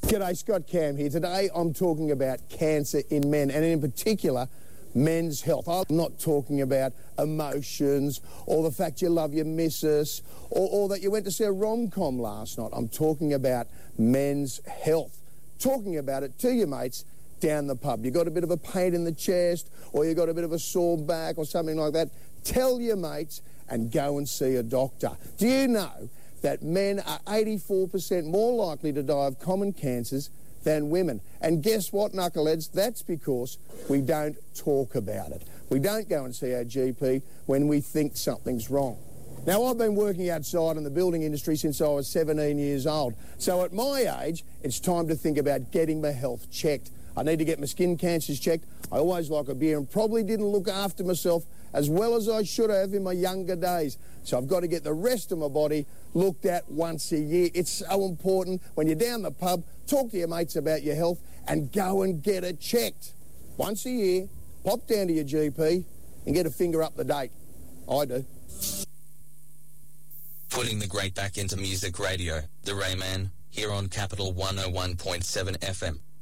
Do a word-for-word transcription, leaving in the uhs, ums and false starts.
G'day, Scott Cam here. Today I'm talking about cancer in men, and in particular, men's health. I'm not talking about emotions or the fact you love your missus or, or that you went to see a rom-com last night. I'm talking about men's health. Talking about it to your mates down the pub. You got a bit of a pain in the chest or you got a bit of a sore back or something like that. Tell your mates and go and see a doctor. Do you know that men are eighty-four percent more likely to die of common cancers than women? And guess what, knuckleheads? That's because we don't talk about it. We don't go and see our G P when we think something's wrong. Now, I've been working outside in the building industry since I was seventeen years old. So at my age, it's time to think about getting my health checked. I need to get my skin cancers checked. I always like a beer and probably didn't look after myself as well as I should have in my younger days. So I've got to get the rest of my body looked at once a year. It's so important. When you're down the pub, talk to your mates about your health and go and get it checked. Once a year, pop down to your G P and get a finger up the date. I do. Putting the great back into music radio. The Rayman, here on Capital one oh one point seven F M.